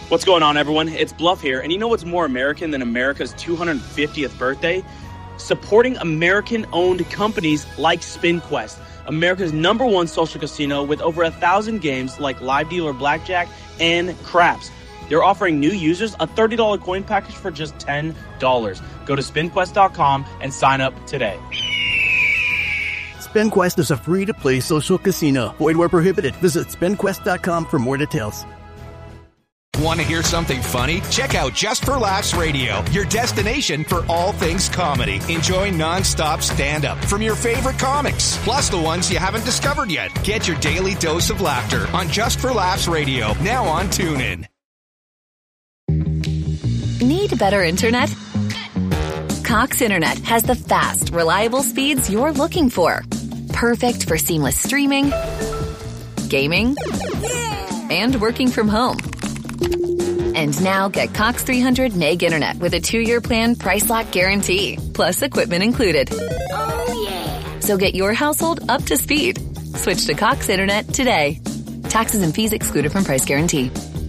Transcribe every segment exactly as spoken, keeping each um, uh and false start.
What's going on, everyone? It's Bluff here, and you know what's more American than America's two hundred fiftieth birthday? Supporting American-owned companies like SpinQuest, America's number one social casino with over a thousand games like Live Dealer Blackjack and Craps. They're offering new users a thirty dollars coin package for just ten dollars. Go to spin quest dot com and sign up today. SpinQuest is a free-to-play social casino. Void where prohibited. Visit spin quest dot com for more details. Want to hear something funny? Check out Just for Laughs Radio, your destination for all things comedy. Enjoy non-stop stand-up from your favorite comics, plus the ones you haven't discovered yet. Get your daily dose of laughter on Just for Laughs Radio, now on TuneIn. Need better internet? Cox Internet has the fast, reliable speeds you're looking for. Perfect for seamless streaming, gaming, and working from home. And now get Cox three hundred meg internet with a two-year plan price lock guarantee, plus equipment included. Oh, yeah. So get your household up to speed. Switch to Cox Internet today. Taxes and fees excluded from price guarantee.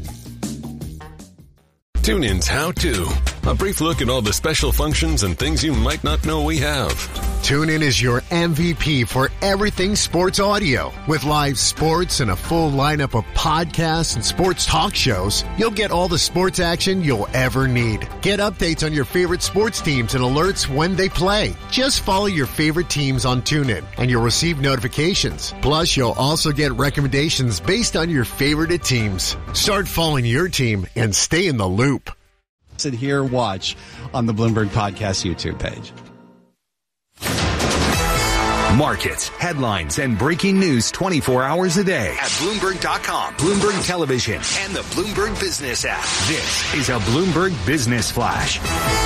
TuneIn's How To. A brief look at all the special functions and things you might not know we have. TuneIn is your M V P for everything sports audio. With live sports and a full lineup of podcasts and sports talk shows, you'll get all the sports action you'll ever need. Get updates on your favorite sports teams and alerts when they play. Just follow your favorite teams on TuneIn and you'll receive notifications. Plus, you'll also get recommendations based on your favorite teams. Start following your team and stay in the loop. Sit here, watch on the Bloomberg Podcast YouTube page. Markets, headlines, and breaking news twenty-four hours a day at Bloomberg dot com, Bloomberg Television, and the Bloomberg Business app. This is a Bloomberg Business Flash.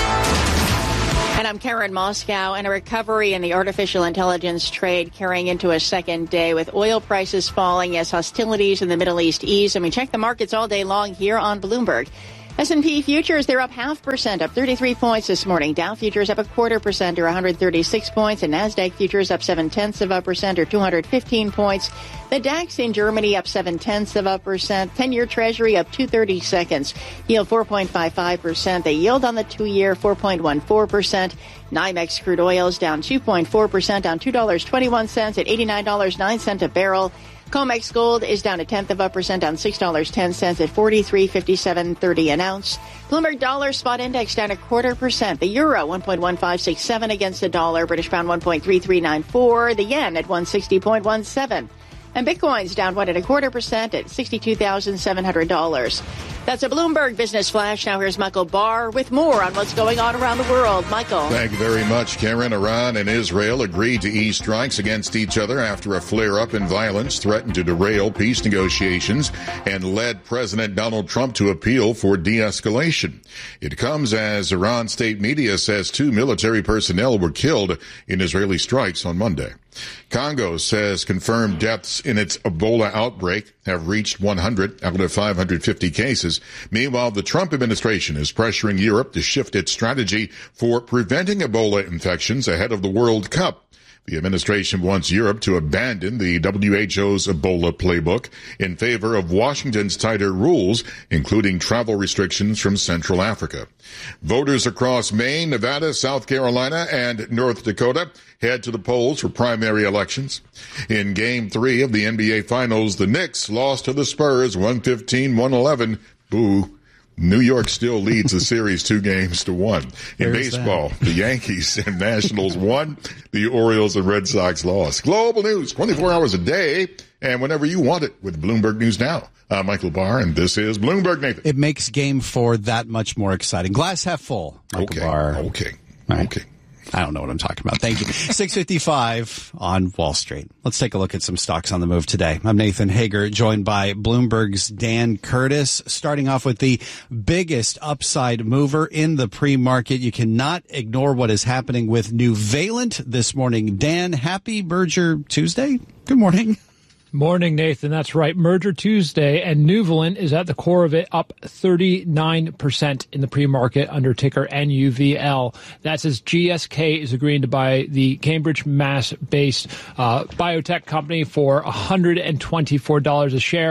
And I'm Karen Moscow, and a recovery in the artificial intelligence trade carrying into a second day with oil prices falling as hostilities in the Middle East ease. And we check the markets all day long here on Bloomberg. S and P futures, they're up half percent, up thirty-three points this morning. Dow futures up a quarter percent, or one hundred thirty-six points. And NASDAQ futures up seven-tenths of a percent, or two hundred fifteen points. The DAX in Germany up seven-tenths of a percent. ten-year Treasury up two thirty-seconds. Yield four point five five percent. The yield on the two-year four point one four percent. NYMEX crude oils down two point four percent, down two dollars and twenty-one cents at eighty-nine dollars and nine cents a barrel. COMEX gold is down a tenth of a percent, down six dollars and ten cents at forty-three fifty-seven thirty an ounce. Bloomberg dollar spot index down a quarter percent. The euro one point one five six seven against the dollar. British pound one point three three nine four. The yen at one sixty point one seven. And Bitcoin's down one and a quarter percent at sixty-two thousand seven hundred dollars. That's a Bloomberg Business Flash. Now here's Michael Barr with more on what's going on around the world. Michael. Thank you very much, Karen. Iran and Israel agreed to ease strikes against each other after a flare-up in violence threatened to derail peace negotiations and led President Donald Trump to appeal for de-escalation. It comes as Iran state media says two military personnel were killed in Israeli strikes on Monday. Congo says confirmed deaths in its Ebola outbreak have reached one hundred out of five hundred fifty cases. Meanwhile, the Trump administration is pressuring Europe to shift its strategy for preventing Ebola infections ahead of the World Cup. The administration wants Europe to abandon the W H O's Ebola playbook in favor of Washington's tighter rules, including travel restrictions from Central Africa. Voters across Maine, Nevada, South Carolina, and North Dakota head to the polls for primary elections. In Game three of the N B A Finals, the Knicks lost to the Spurs one fifteen to one eleven. Boo. New York still leads the series two games to one. In There's baseball, that. The Yankees and Nationals won. The Orioles and Red Sox lost. Global news, twenty-four hours a day, and whenever you want it with Bloomberg News Now. I'm Michael Barr, and this is Bloomberg, Nathan. It makes game four that much more exciting. Glass half full, Michael okay. Barr. Okay. Right. Okay. I don't know what I'm talking about. Thank you. six fifty-five on Wall Street. Let's take a look at some stocks on the move today. I'm Nathan Hager, joined by Bloomberg's Dan Curtis. Starting off with the biggest upside mover in the pre-market. You cannot ignore what is happening with Nuvalent this morning. Dan, happy Merger Tuesday. Good morning. Morning, Nathan. That's right. Merger Tuesday, and Nuvalent is at the core of it, up thirty-nine percent in the pre-market under ticker N U V L. That's as G S K is agreeing to buy the Cambridge, Mass-based uh, biotech company for one hundred twenty-four dollars a share.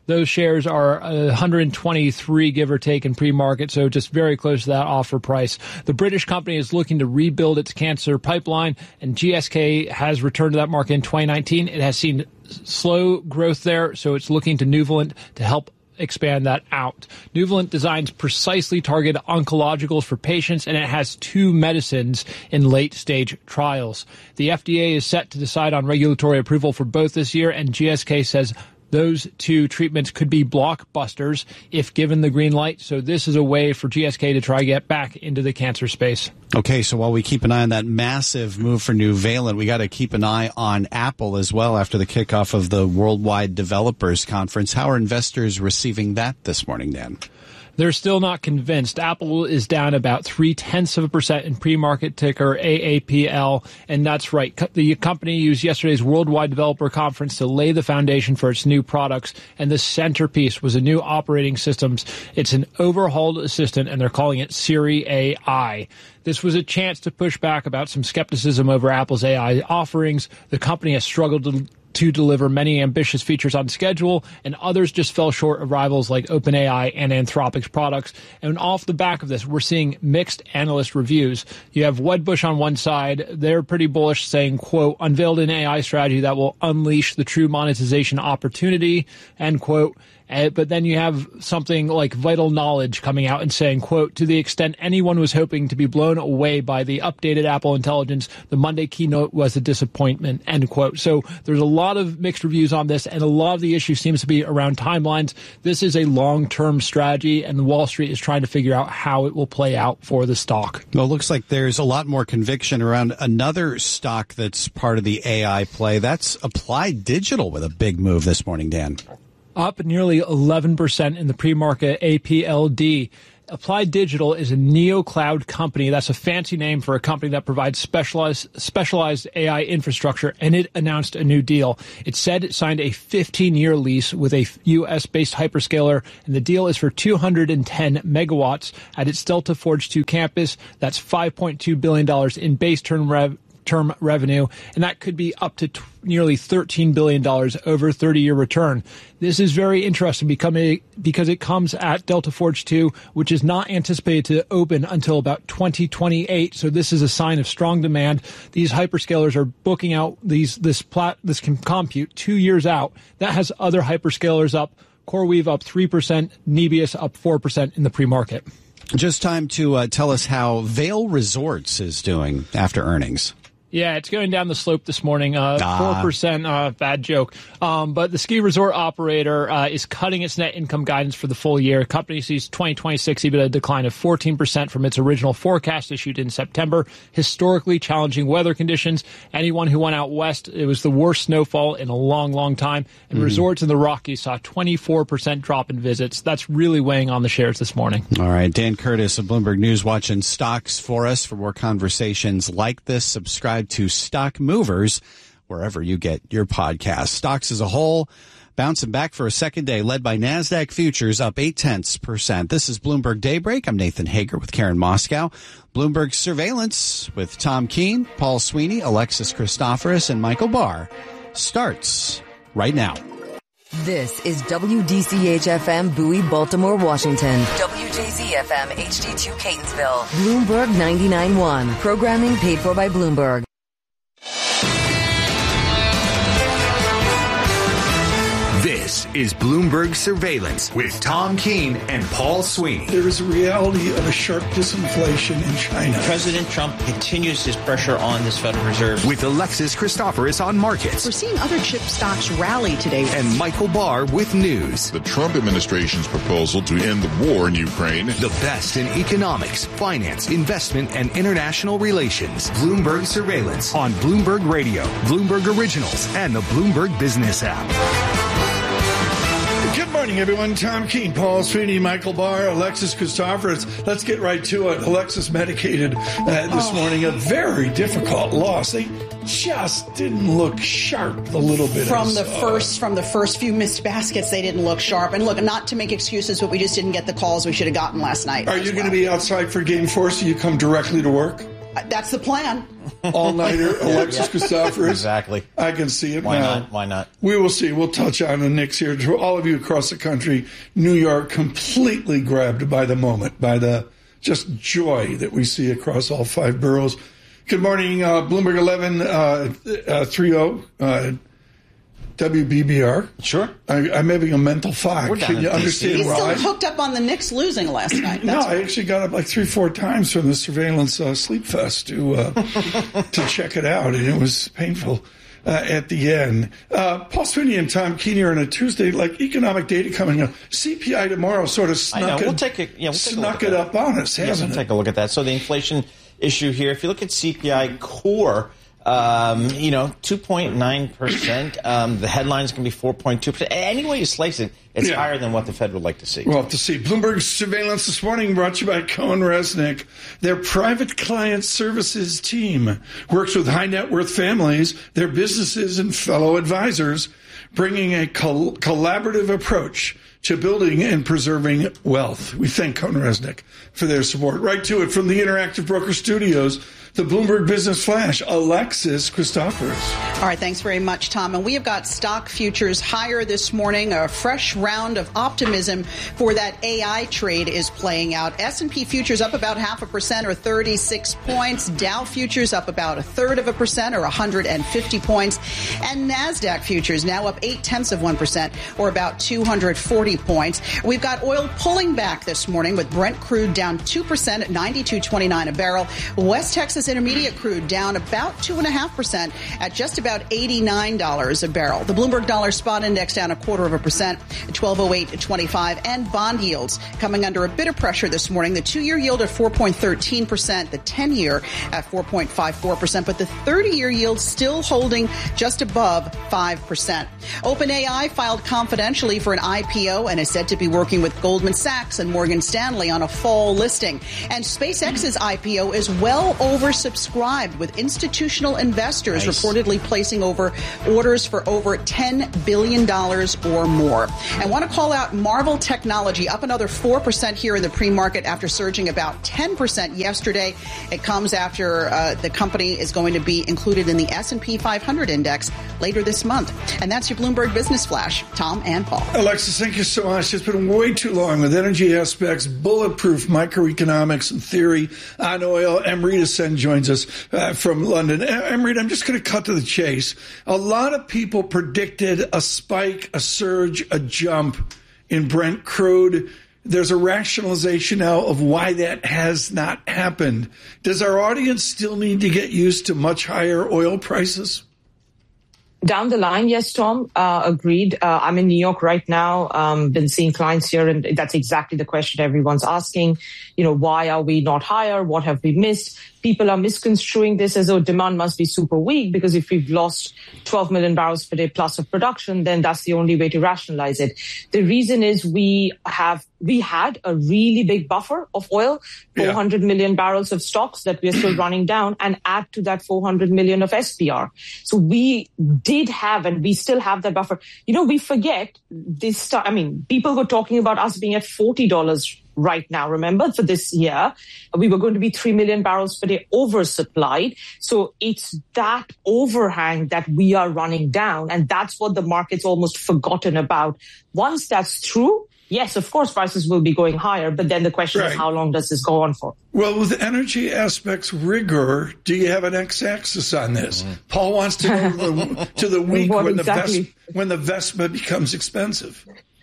Those shares are one hundred twenty-three, give or take, in pre-market, so just very close to that offer price. The British company is looking to rebuild its cancer pipeline, and G S K has returned to that market in twenty nineteen. It has seen slow growth there, so it's looking to Nuvalent to help expand that out. Nuvalent designs precisely targeted oncologicals for patients, and it has two medicines in late-stage trials. The F D A is set to decide on regulatory approval for both this year, and G S K says those two treatments could be blockbusters if given the green light. So this is a way for G S K to try to get back into the cancer space. Okay, so while we keep an eye on that massive move for Nuvalent, we got to keep an eye on Apple as well after the kickoff of the Worldwide Developers Conference. How are investors receiving that this morning, Dan? They're still not convinced. Apple is down about three-tenths of a percent in pre-market, ticker A A P L, and that's right. The company used yesterday's Worldwide Developer Conference to lay the foundation for its new products, and the centerpiece was a new operating system. It's an overhauled assistant, and they're calling it Siri A I. This was a chance to push back about some skepticism over Apple's A I offerings. The company has struggled to to deliver many ambitious features on schedule, and others just fell short of rivals like OpenAI and Anthropic's products. And off the back of this, we're seeing mixed analyst reviews. You have Wedbush on one side. They're pretty bullish, saying, quote, unveiled an A I strategy that will unleash the true monetization opportunity, end quote. Uh, but then you have something like Vital Knowledge coming out and saying, quote, to the extent anyone was hoping to be blown away by the updated Apple Intelligence, the Monday keynote was a disappointment, end quote. So there's a lot of mixed reviews on this, and a lot of the issue seems to be around timelines. This is a long-term strategy, and Wall Street is trying to figure out how it will play out for the stock. Well, it looks like there's a lot more conviction around another stock that's part of the A I play. That's Applied Digital with a big move this morning, Dan. Up nearly eleven percent in the pre-market A P L D. Applied Digital is a neo-cloud company. That's a fancy name for a company that provides specialized specialized A I infrastructure, and it announced a new deal. It said it signed a fifteen-year lease with a U S-based hyperscaler, and the deal is for two hundred ten megawatts at its Delta Forge two campus. That's five point two billion dollars in base term rev. term revenue, and that could be up to t- nearly thirteen billion dollars over thirty-year return. This is very interesting because it comes at Delta Forge two, which is not anticipated to open until about twenty twenty-eight. So this is a sign of strong demand. These hyperscalers are booking out these this plat this can compute two years out. That has other hyperscalers up. CoreWeave up three percent, Nebius up four percent in the pre-market. Just time to uh, tell us how Vail Resorts is doing after earnings. Yeah, it's going down the slope this morning. Uh, four percent, uh, bad joke. Um, but the ski resort operator uh, is cutting its net income guidance for the full year. The company sees twenty twenty-six EBITDA decline of fourteen percent from its original forecast issued in September. Historically challenging weather conditions. Anyone who went out west, it was the worst snowfall in a long, long time. And mm-hmm. resorts in the Rockies saw a twenty-four percent drop in visits. That's really weighing on the shares this morning. All right, Dan Curtis of Bloomberg News watching stocks for us. For more conversations like this, subscribe to Stock Movers wherever you get your podcast. Stocks as a whole bouncing back for a second day, led by NASDAQ futures up eight tenths percent. This is Bloomberg Daybreak. I'm Nathan Hager with Karen Moscow. Bloomberg Surveillance with Tom Keene, Paul Sweeney, Alexis Christoforous, and Michael Barr starts right now. This is W D C H F M Bowie, Baltimore, Washington. W J Z F M H D two Catonsville. Bloomberg ninety-nine point one. Programming paid for by Bloomberg. This is Bloomberg Surveillance with Tom Keene and Paul Sweeney. There is a reality of a sharp disinflation in China. President Trump continues his pressure on this Federal Reserve. With Alexis Christoforous on markets. We're seeing other chip stocks rally today. And Michael Barr with news. The Trump administration's proposal to end the war in Ukraine. The best in economics, finance, investment, and international relations. Bloomberg Surveillance on Bloomberg Radio, Bloomberg Originals, and the Bloomberg Business app. Good morning, everyone. Tom Keene, Paul Sweeney, Michael Barr, Alexis Christoforous. Let's get right to it. Alexis medicated uh, this oh. morning. A very difficult loss. They just didn't look sharp a little bit. From the uh, first from the first few missed baskets, they didn't look sharp. And look, not to make excuses, but we just didn't get the calls we should have gotten last night. Are you well. going to be outside for game four so you come directly to work? That's the plan. All-nighter, Alexis yeah. Christoforous. Exactly. I can see it Why now. not? Why not? We will see. We'll touch on the Knicks here. To all of you across the country, New York completely grabbed by the moment, by the just joy that we see across all five boroughs. Good morning, uh, Bloomberg eleven uh, uh, thirty, uh, W B B R. Sure. I, I'm having a mental fog. We're down Can you in understand He's why? still hooked up on the Knicks losing last night. No, That's I actually got up like three, four times from the surveillance uh, sleep fest to uh, to check it out, and it was painful uh, at the end. Uh, Paul Sweeney and Tom Keeney are on a Tuesday, like economic data coming up. C P I tomorrow sort of snuck I know. it, We'll take it. Yeah, we'll take snuck a look it at up on us, Yes, hasn't we'll it? take a look at that. So the inflation issue here, if you look at C P I core, um, you know, two point nine percent. Um, the headlines can be four point two percent. Any way you slice it, it's Yeah. higher than what the Fed would like to see. We'll have to see. Bloomberg surveillance this morning brought to you by Cohen Resnick. Their private client services team works with high net worth families, their businesses, and fellow advisors, bringing a col- collaborative approach to building and preserving wealth. We thank Cohen Resnick for their support. Right to it from the Interactive Broker Studios, the Bloomberg Business Flash, Alexis Christoforous. All right, thanks very much, Tom. And we have got stock futures higher this morning. A fresh round of optimism for that A I trade is playing out. S and P futures up about half a percent or thirty-six points. Dow futures up about a third of a percent or one hundred fifty points. And NASDAQ futures now up eight tenths of one percent or about two hundred forty points. We've got oil pulling back this morning with Brent crude down two percent at ninety-two twenty-nine a barrel. West Texas Intermediate crude down about two point five percent at just about eighty-nine dollars a barrel. The Bloomberg Dollar Spot Index down a quarter of a percent at twelve oh eight twenty-five. And bond yields coming under a bit of pressure this morning. The two-year yield at four point one three percent, the ten-year at four point five four percent, but the thirty-year yield still holding just above five percent. OpenAI filed confidentially for an I P O and is said to be working with Goldman Sachs and Morgan Stanley on a fall listing. And SpaceX's I P O is well over subscribed, with institutional investors nice. reportedly placing over orders for over ten billion dollars or more. I want to call out Marvel Technology, up another four percent here in the pre-market after surging about ten percent yesterday. It comes after uh, the company is going to be included in the S and P five hundred index later this month. And that's your Bloomberg Business Flash. Tom and Paul. Alexis, thank you so much. It's been way too long with Energy Aspects, bulletproof microeconomics and theory on oil. Amrita Sen joins us uh, from London. Amrita, I'm just going to cut to the chase. A lot of people predicted a spike, a surge, a jump in Brent crude. There's a rationalization now of why that has not happened. Does our audience still need to get used to much higher oil prices? Down the line, yes, Tom, uh, agreed. Uh, I'm in New York right now, um, been seeing clients here, and that's exactly the question everyone's asking. You know, why are we not higher? What have we missed? People are misconstruing this as though demand must be super weak, because if we've lost twelve million barrels per day plus of production, then that's the only way to rationalize it. The reason is we have, we had a really big buffer of oil, four hundred yeah. million barrels of stocks that we're still running down, and add to that four hundred million of S P R. So we did have, and we still have that buffer. You know, we forget this, I mean, people were talking about us being at forty dollars right now. Remember, for this year, we were going to be three million barrels per day oversupplied. So it's that overhang that we are running down. And that's what the market's almost forgotten about. Once that's true, yes, of course, prices will be going higher. But then the question right. is, how long does this go on for? Well, with Energy Aspects rigor, do you have an x-axis on this? Mm-hmm. Paul wants to go to the, to the week when, exactly? the Ves- when the Vespa becomes expensive.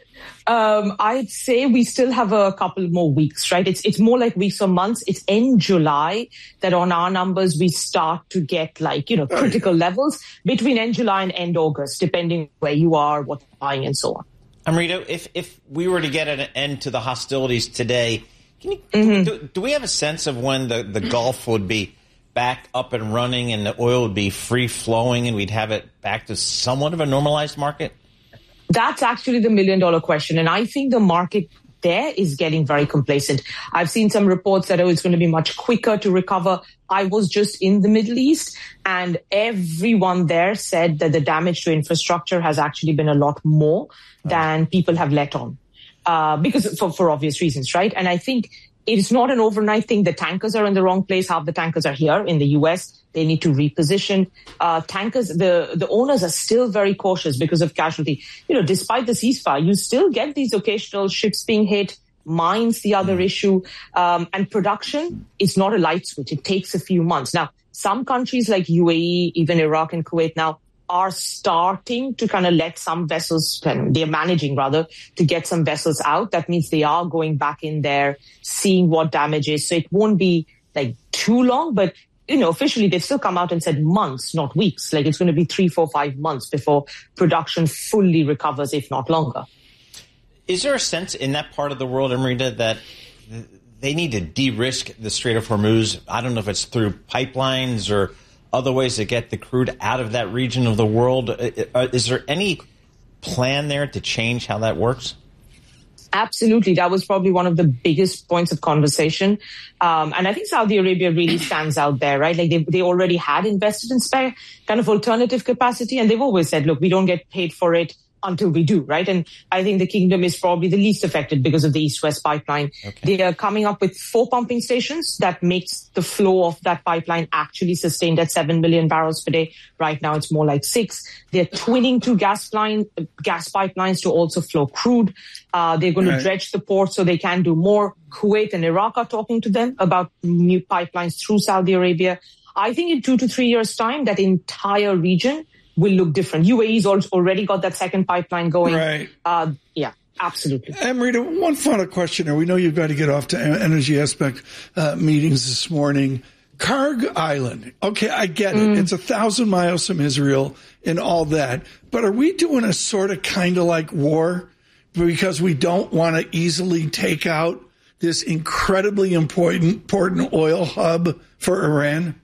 Um, I'd say we still have a couple more weeks, right? It's it's more like weeks or months. It's in July that on our numbers we start to get like, you know, critical oh, yeah. levels between end July and end August, depending where you are, what you're buying, and so on. Amrita, if if we were to get an end to the hostilities today, can you, mm-hmm. do, do we have a sense of when the, the Gulf would be back up and running and the oil would be free flowing and we'd have it back to somewhat of a normalized market? That's actually the million dollar question. And I think the market there is getting very complacent. I've seen some reports that oh, it's going to be much quicker to recover. I was just in the Middle East, and everyone there said that the damage to infrastructure has actually been a lot more than people have let on, uh, because for, for obvious reasons, right? And I think it's not an overnight thing. The tankers are in the wrong place. Half the tankers are here in the U S. They need to reposition. Uh, tankers, the, the owners are still very cautious because of casualty. You know, despite the ceasefire, you still get these occasional ships being hit. Mines, the other issue. Um, and production is not a light switch. It takes a few months. Now, some countries like U A E, even Iraq and Kuwait now, are starting to kind of let some vessels, they're managing rather, to get some vessels out. That means they are going back in there, seeing what damage is. So it won't be like too long, but you know, officially they've still come out and said months, not weeks. Like it's going to be three, four, five months before production fully recovers, if not longer. Is there a sense in that part of the world, Amrita, that they need to de-risk the Strait of Hormuz? I don't know if it's through pipelines or other ways to get the crude out of that region of the world. Is there any plan there to change how that works? Absolutely. That was probably one of the biggest points of conversation. Um, and I think Saudi Arabia really stands out there, right? Like they, they already had invested in spare kind of alternative capacity. And they've always said, look, we don't get paid for it until we do, right? And I think the kingdom is probably the least affected because of the East-West pipeline. Okay. They are coming up with four pumping stations that makes the flow of that pipeline actually sustained at seven million barrels per day. Right now, it's more like six. They're twinning two gas line, gas pipelines to also flow crude. Uh, they're going right. to dredge the port so they can do more. Kuwait and Iraq are talking to them about new pipelines through Saudi Arabia. I think in two to three years' time, that entire region will look different. U A E's already got that second pipeline going. Right. Uh, yeah, absolutely. Amrita, one final question here. We know you've got to get off to Energy Aspect uh, meetings this morning. Karg Island. Okay, I get it. Mm. It's a thousand miles from Israel and all that. But are we doing a sort of kind of like war because we don't want to easily take out this incredibly important, important oil hub for Iran?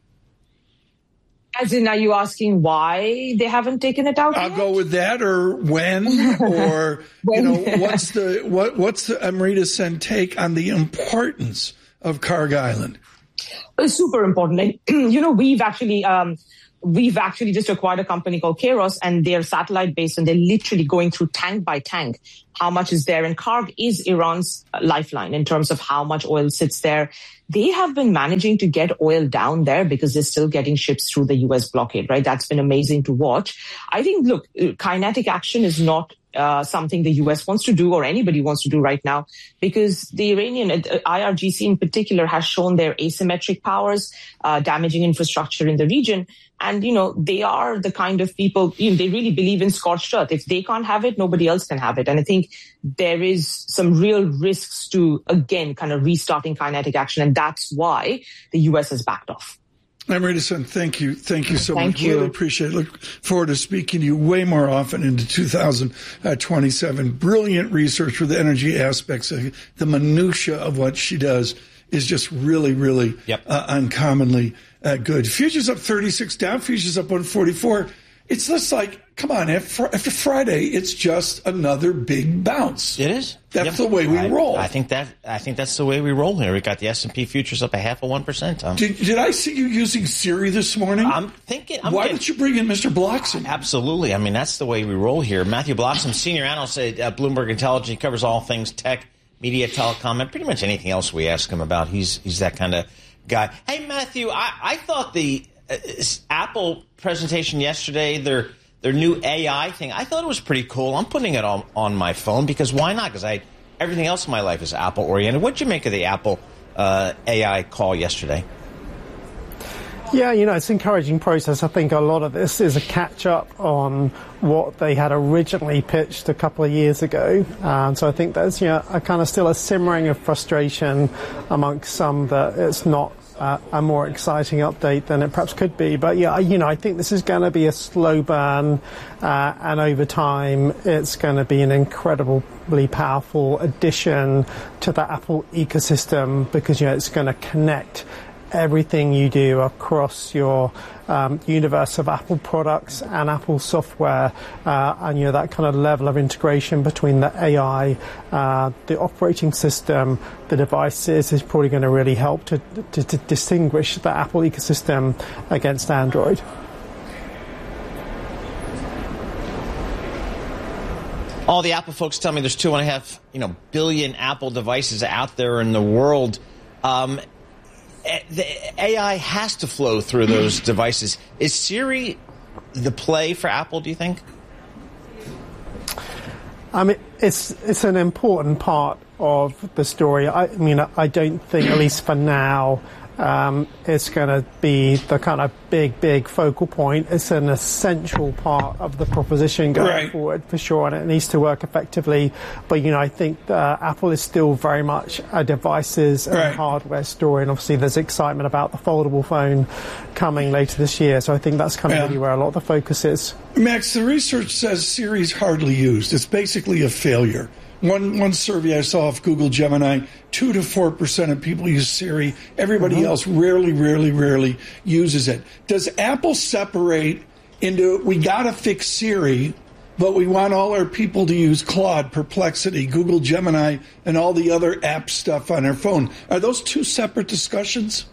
As in, are you asking why they haven't taken it out I'll yet? go with that, or when, or, when? you know, what's the, what, what's the Amrita Sen take on the importance of Karg Island? It's super important. Like, you know, we've actually, um, we've actually just acquired a company called Kairos, and they're satellite based, and they're literally going through tank by tank how much is there. And Karg is Iran's lifeline in terms of how much oil sits there. They have been managing to get oil down there because they're still getting ships through the U S blockade, right? That's been amazing to watch. I think, look, kinetic action is not uh, something the U S wants to do or anybody wants to do right now, because the Iranian uh, I R G C in particular has shown their asymmetric powers, uh, damaging infrastructure in the region. And, you know, they are the kind of people, you know, they really believe in scorched earth. If they can't have it, nobody else can have it. And I think there is some real risks to, again, kind of restarting kinetic action. And that's why the U S has backed off. Amrita Sen, thank you. Thank you so thank much. You. Really appreciate it. Look forward to speaking to you way more often into two thousand twenty-seven. Brilliant research for the energy aspects. The minutia of what she does is just really, really yep. uh, uncommonly uh, good. Futures up thirty-six, down. Futures up one forty-four. It's just like, come on, after, after Friday, it's just another big bounce. It is. That's yep. the way we I, roll. I think that I think that's the way we roll here. We got the S and P futures up a half of one percent. Tom. Did, did I see you using Siri this morning? I'm thinking. I'm Why getting, did you bring in Mister Bloxham? Absolutely. I mean, that's the way we roll here. Matthew Bloxham, senior analyst at uh, Bloomberg Intelligence, he covers all things tech, media, telecom, and pretty much anything else we ask him about. He's he's that kind of guy. Hey, Matthew, I, I thought the uh, Apple presentation yesterday, their their new A I thing, I thought it was pretty cool. I'm putting it on, on my phone because why not? Because I everything else in my life is Apple oriented. What did you make of the Apple uh, A I call yesterday? Yeah, you know, it's an encouraging process. I think a lot of this is a catch-up on what they had originally pitched a couple of years ago. Um, so I think there's, you know, a kind of still a simmering of frustration amongst some that it's not uh, a more exciting update than it perhaps could be. But, yeah, you know, I think this is going to be a slow burn, uh, and over time it's going to be an incredibly powerful addition to the Apple ecosystem because, you know, it's going to connect everything you do across your um, universe of Apple products and Apple software, uh, and you know that kind of level of integration between the A I, uh, the operating system, the devices is probably going to really help to, to, to distinguish the Apple ecosystem against Android. All the Apple folks tell me there's two and a half, you know, billion Apple devices out there in the world. Um, the A I has to flow through those devices. Is Siri the play for Apple, do you think? I mean, it's it's an important part of the story. I, I mean, I don't think, at least for now, um, it's going to be the kind of big, big focal point. It's an essential part of the proposition going right. forward, for sure, and it needs to work effectively. But, you know, I think uh, Apple is still very much a devices and right. hardware story, and obviously there's excitement about the foldable phone coming later this year. So I think that's kind of yeah. really where a lot of the focus is. Max, the research says Siri's hardly used. It's basically a failure. One one survey I saw of Google Gemini, two to four percent of people use Siri. Everybody mm-hmm. else rarely, rarely, rarely uses it. Does Apple separate into, we got to fix Siri, but we want all our people to use Claude, Perplexity, Google Gemini, and all the other app stuff on their phone? Are those two separate discussions?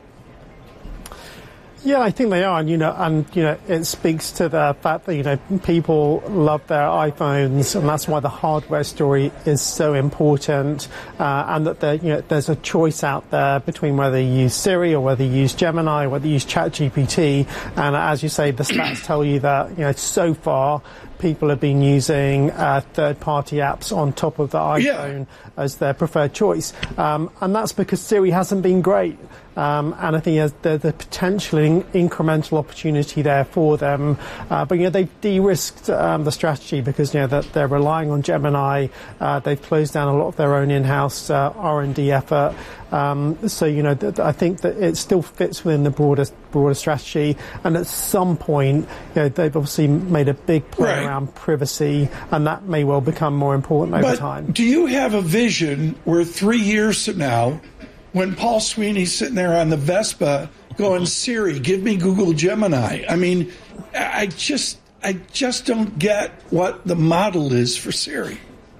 Yeah, I think they are, and you know, and you know, it speaks to the fact that you know people love their iPhones, and that's why the hardware story is so important, uh, and that there, you know, there's a choice out there between whether you use Siri or whether you use Gemini, or whether you use ChatGPT, and as you say, the stats tell you that you know so far people have been using uh, third-party apps on top of the iPhone yeah. as their preferred choice, um, and that's because Siri hasn't been great. Um, and I think there's the, the potential in, incremental opportunity there for them. Uh, but, you know, they've de-risked um, the strategy because, you know, that they're relying on Gemini. Uh, they've closed down a lot of their own in-house uh, R and D effort. Um, so, you know, th- I think that it still fits within the broader, broader strategy. And at some point, you know, they've obviously made a big play right. around privacy, and that may well become more important over but time. Do you have a vision where three years from now, when Paul Sweeney's sitting there on the Vespa going, Siri, give me Google Gemini? I mean, I just I just don't get what the model is for Siri.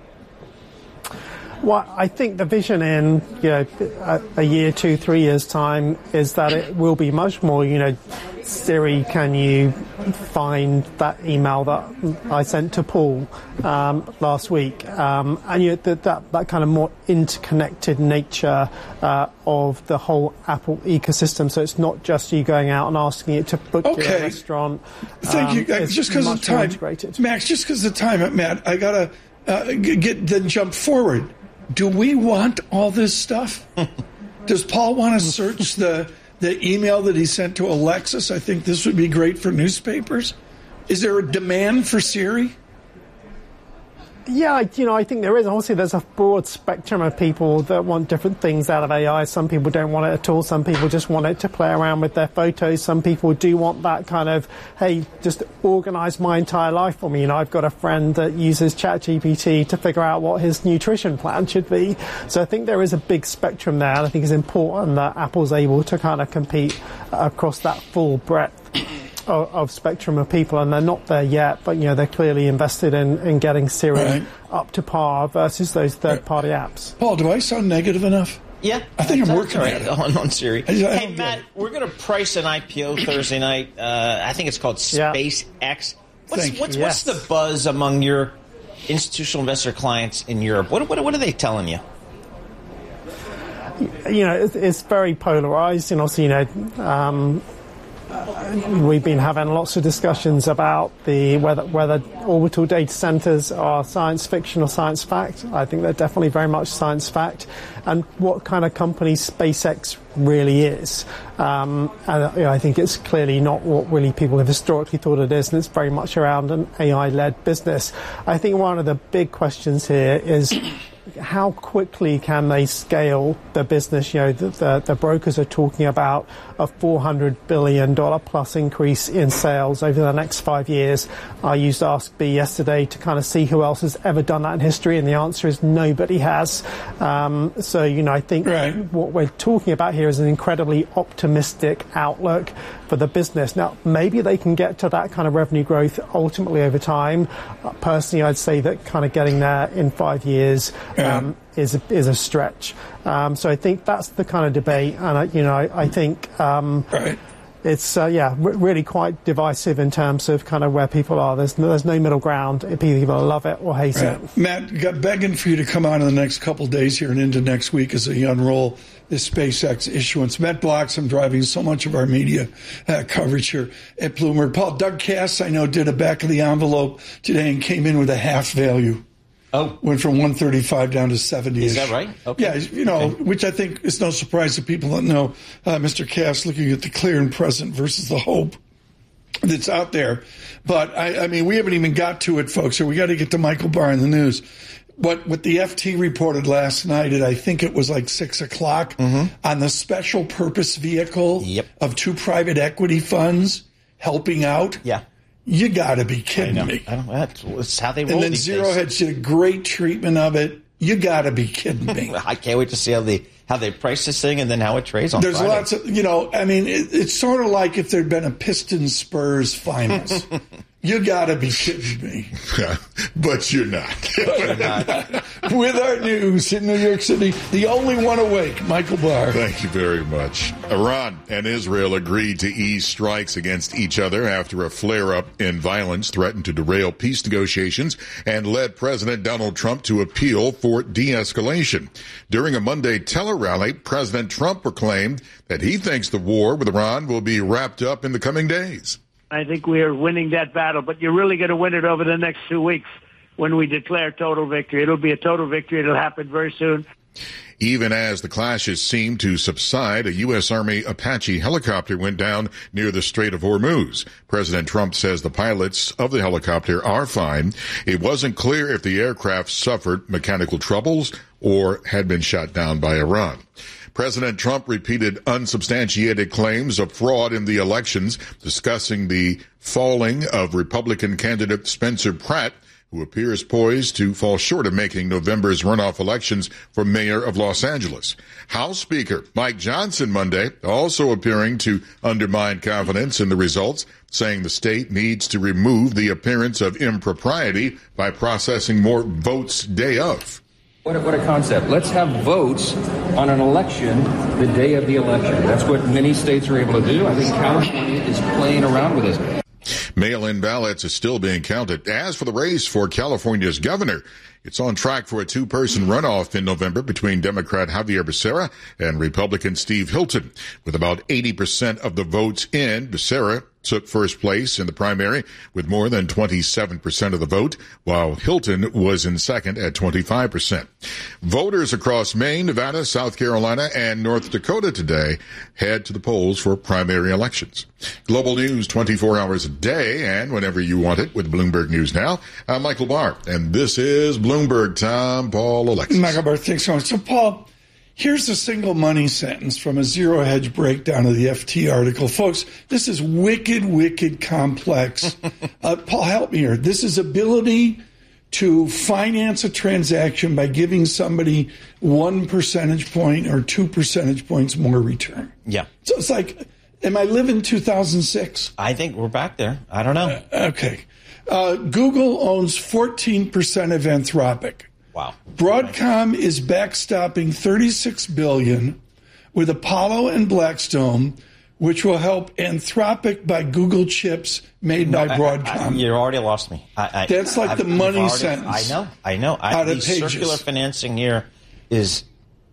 Well, I think the vision in you know a, a year, two, three years time is that it will be much more. You know, Siri, can you find that email that I sent to Paul um, last week? Um, and you know, that, that that kind of more interconnected nature uh, of the whole Apple ecosystem. So it's not just you going out and asking it to book okay. you a restaurant. Thank um, you. Just because of time, Max. Just because of time, Matt, I gotta uh, get then jump forward. Do we want all this stuff? Does Paul want to search the the email that he sent to Alexis? I think this would be great for newspapers. Is there a demand for Siri? Yeah, you know, I think there is. Obviously, there's a broad spectrum of people that want different things out of A I. Some people don't want it at all. Some people just want it to play around with their photos. Some people do want that kind of, hey, just organize my entire life for me. You know, I've got a friend that uses ChatGPT to figure out what his nutrition plan should be. So I think there is a big spectrum there. And I think it's important that Apple's able to kind of compete across that full breadth Of, of spectrum of people, and they're not there yet, but you know they're clearly invested in, in getting Siri right. up to par versus those third-party apps. Paul, do I sound negative enough? Yeah, I think I'm working right at it. on, on Siri. I, I hey, Matt, we're going to price an I P O Thursday night. Uh, I think it's called SpaceX. Yeah. What's Thank what's, you. what's Yes. the buzz among your institutional investor clients in Europe? What what what are they telling you? You know, it's, it's very polarized, and also, you know. Um, We've been having lots of discussions about the whether whether orbital data centers are science fiction or science fact. I think they're definitely very much science fact, and what kind of company SpaceX really is. Um, and you know, I think it's clearly not what really people have historically thought it is, and it's very much around an A I-led business. I think one of the big questions here is, how quickly can they scale the business? You know, the, the, the brokers are talking about a four hundred billion dollars plus increase in sales over the next five years. I used Ask B yesterday to kind of see who else has ever done that in history, and the answer is nobody has. Um, so, you know, I think right. what we're talking about here is an incredibly optimistic outlook for the business. Now, maybe they can get to that kind of revenue growth ultimately over time. Uh, personally, I'd say that kind of getting there in five years Yeah. Um, is a, is a stretch. Um, so I think that's the kind of debate, and I, you know, I, I think um, right. it's uh, yeah, r- really quite divisive in terms of kind of where people are. There's no, there's no middle ground. People love it or hate right. it. Matt, got begging for you to come on in the next couple of days here and into next week as we unroll this SpaceX issuance. Matt Bloxham driving so much of our media uh, coverage here at Bloomberg. Paul, Doug Cass, I know, did a back of the envelope today and came in with a half value. Oh, went from one thirty-five down to seventy. Is that right? Okay. Yeah, you know, okay. Which I think is no surprise to people that know uh, Mister Cass looking at the clear and present versus the hope that's out there. But I, I mean, we haven't even got to it, folks. So we got to get to Michael Barr in the news. But what the F T reported last night, and I think it was like six o'clock, mm-hmm. on the special purpose vehicle yep. of two private equity funds helping out. Yeah. You got to be kidding I know. me. I don't, that's, that's how they roll. And then these Zero days. Hedge did a great treatment of it. You got to be kidding me. I can't wait to see how they how they price this thing and then how it trades on There's Friday. lots of, you know, I mean, it, it's sort of like if there'd been a Pistons Spurs finals. You got to be kidding me. But you're not. You're not. With our news in New York City, the only one awake, Michael Barr. Thank you very much. Iran and Israel agreed to ease strikes against each other after a flare-up in violence threatened to derail peace negotiations and led President Donald Trump to appeal for de-escalation. During a Monday tele-rally, President Trump proclaimed that he thinks the war with Iran will be wrapped up in the coming days. I think we are winning that battle, but you're really going to win it over the next two weeks when we declare total victory. It'll be a total victory. It'll happen very soon. Even as the clashes seemed to subside, a U S. Army Apache helicopter went down near the Strait of Hormuz. President Trump says the pilots of the helicopter are fine. It wasn't clear if the aircraft suffered mechanical troubles or had been shot down by Iran. President Trump repeated unsubstantiated claims of fraud in the elections, discussing the falling of Republican candidate Spencer Pratt, who appears poised to fall short of making November's runoff elections for mayor of Los Angeles. House Speaker Mike Johnson Monday also appearing to undermine confidence in the results, saying the state needs to remove the appearance of impropriety by processing more votes day of. What a, what a concept. Let's have votes on an election the day of the election. That's what many states are able to do. I think California is playing around with this. Mail-in ballots are still being counted. As for the race for California's governor, it's on track for a two-person runoff in November between Democrat Javier Becerra and Republican Steve Hilton. With about eighty percent of the votes in, Becerra took first place in the primary with more than twenty-seven percent of the vote, while Hilton was in second at twenty-five percent. Voters across Maine, Nevada, South Carolina, and North Dakota today head to the polls for primary elections. Global news twenty-four hours a day and whenever you want it with Bloomberg News Now. I'm Michael Barr, and this is Bloomberg Tom, Paul, Alexis. Michael Barr, thanks so much. So, Paul, here's a single money sentence from a Zero Hedge breakdown of the F T article. Folks, this is wicked, wicked complex. uh, Paul, help me here. This is ability to finance a transaction by giving somebody one percentage point or two percentage points more return. Yeah. So it's like, am I living two thousand six? I think we're back there. I don't know. Uh, okay. Uh, Google owns fourteen percent of Anthropic. Wow. Broadcom is backstopping thirty-six billion dollars with Apollo and Blackstone, which will help Anthropic buy Google chips made no, by Broadcom. I, I, you already lost me. I, I, That's like I've, the money already, sentence. I know. I know. I, out the of pages. Circular financing here is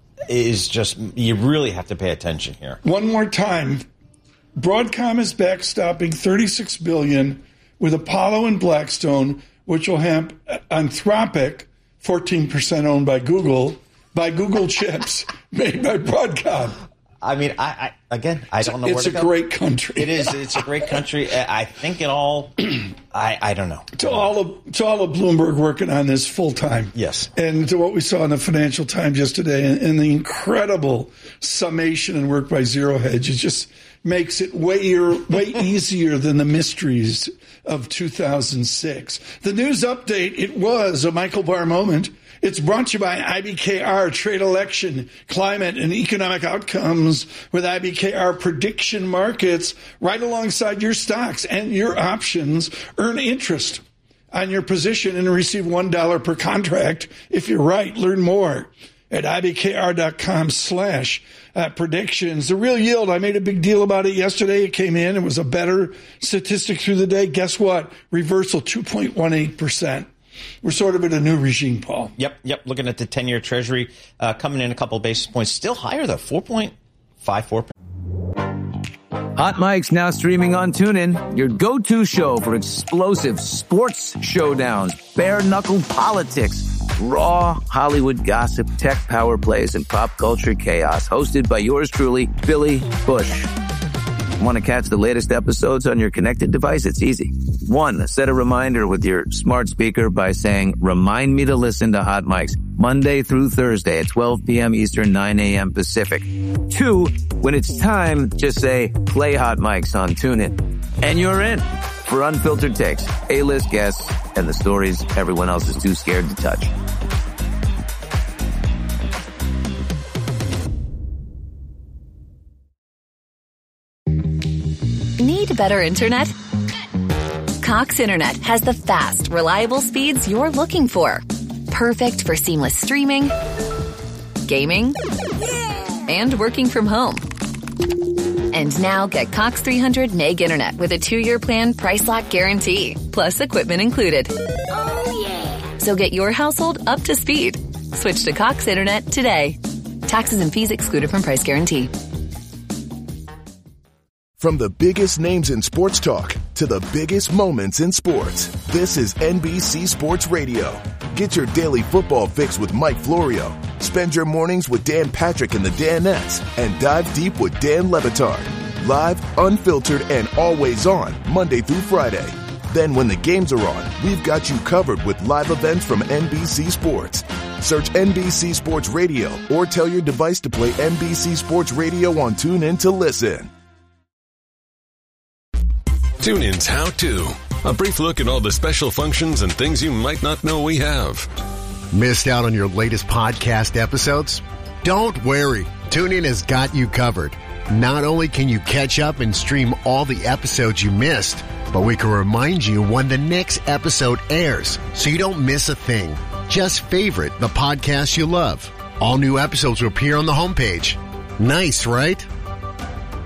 is just, you really have to pay attention here. One more time. Broadcom is backstopping thirty-six billion dollars with Apollo and Blackstone, which will help Anthropic, fourteen percent owned by Google, by Google chips made by Broadcom. I mean, I, I again, I don't know it's where to a go. great country. It is. It's a great country. I think it all. I, I don't know. To all of to all of Bloomberg working on this full time. Yes. And to what we saw in the Financial Times yesterday, and, and the incredible summation and work by Zero Hedge, it just makes it way way easier than the mysteries of two thousand six. The news update. It was a Michael Barr moment. It's brought to you by I B K R, Trade Election, Climate, and Economic Outcomes with I B K R Prediction Markets right alongside your stocks and your options. Earn interest on your position and receive one dollar per contract if you're right. Learn more at I B K R dot com slash uh, predictions. The real yield, I made a big deal about it yesterday. It came in. It was a better statistic through the day. Guess what? Reversal, two point one eight percent. We're sort of in a new regime, Paul. Yep, yep. Looking at the ten-year Treasury uh, coming in a couple of basis points. Still higher, though, four point five four percent. Hot Mike's now streaming on TuneIn, your go-to show for explosive sports showdowns, bare-knuckle politics, raw Hollywood gossip, tech power plays, and pop culture chaos. Hosted by yours truly, Billy Bush. Want to catch the latest episodes on your connected device? It's easy. One, set a reminder with your smart speaker by saying, remind me to listen to Hot Mike's Monday through Thursday at twelve p.m. Eastern, nine a.m. Pacific. Two, when it's time, just say, play Hot Mike's on TuneIn. And you're in for unfiltered takes, A-list guests, and the stories everyone else is too scared to touch. Need better internet? Cox Internet has the fast, reliable speeds you're looking for. Perfect for seamless streaming, gaming, and working from home. And now get Cox three hundred meg internet with a two-year plan price lock guarantee, plus equipment included. Oh, yeah. So get your household up to speed. Switch to Cox Internet today. Taxes and fees excluded from price guarantee. From the biggest names in sports talk to the biggest moments in sports, this is N B C Sports Radio. Get your daily football fix with Mike Florio. Spend your mornings with Dan Patrick and the Danettes, and dive deep with Dan Le Batard. Live, unfiltered, and always on, Monday through Friday. Then when the games are on, we've got you covered with live events from N B C Sports. Search N B C Sports Radio or tell your device to play N B C Sports Radio on TuneIn to listen. TuneIn's How To. A brief look at all the special functions and things you might not know we have. Missed out on your latest podcast episodes? Don't worry. TuneIn has got you covered. Not only can you catch up and stream all the episodes you missed, but we can remind you when the next episode airs so you don't miss a thing. Just favorite the podcast you love. All new episodes will appear on the homepage. Nice, right?